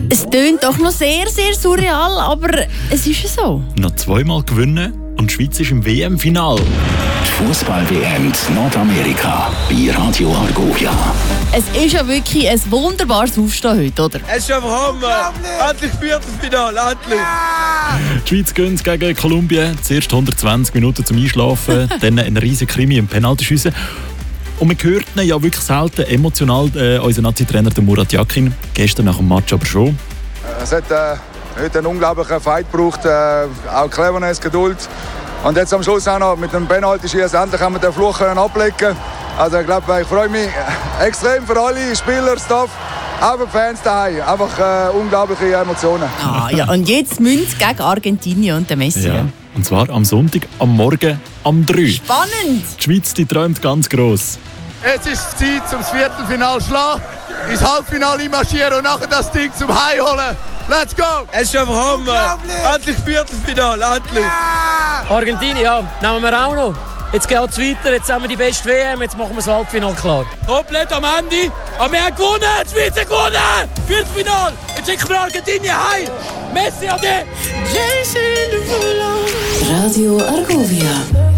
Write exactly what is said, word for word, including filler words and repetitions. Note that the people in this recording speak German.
Es tönt doch noch sehr, sehr surreal, aber es ist ja so. Noch zweimal gewinnen und die Schweiz ist im W M-Final. Die Fußball-W M in Nordamerika bei Radio Argovia. Es ist ja wirklich ein wunderbares Aufstehen heute, oder? Es ist einfach Hammer. Endlich Viertelfinale, endlich. Die Schweiz gewinnt gegen Kolumbien. Zuerst hundertzwanzig Minuten zum Einschlafen, dann ein riesen Krimi im Penaltyschiessen. Und man hört ihn ja wirklich selten emotional, äh, unser Nazi-Trainer Murat Yakin. Gestern nach dem Match aber schon. Es hat äh, heute einen unglaublichen Fight gebraucht, äh, auch Cleverness, Geduld. Und jetzt am Schluss auch noch mit dem Penalty-Schießen endlich haben wir den Fluch ablegen. Also ich glaube, ich freue mich extrem für alle Spieler, Staff, auch für die Fans daheim. Einfach äh, unglaubliche Emotionen. Ah, ja. Und jetzt Münz gegen Argentinien und der Messi. Ja. Und zwar am Sonntag, am Morgen, am drei. Spannend! Die Schweiz die träumt ganz gross. Jetzt ist es Zeit, zum Viertelfinale zu schlagen, ins Halbfinale marschieren und nachher das Ding zum Heim holen. Let's go! Es ist einfach Hammer. Endlich Viertelfinale, endlich. Argentinien, ja, nehmen wir auch noch. Jetzt geht es weiter, jetzt haben wir die beste W M, jetzt machen wir das Halbfinale klar. Komplett am Ende. Aber wir haben gewonnen, die Schweiz hat gewonnen. Viertelfinale. Jetzt schicken wir Argentinien heim. Messi, ade. Radio Argovia.